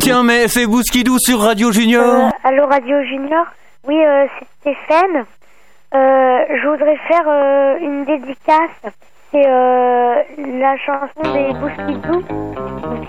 Tiens, mais fais Bousquidou sur Radio Junior. Allô, Radio Junior. Oui, c'est Stéphane. Je voudrais faire une dédicace. C'est la chanson des Bousquidou.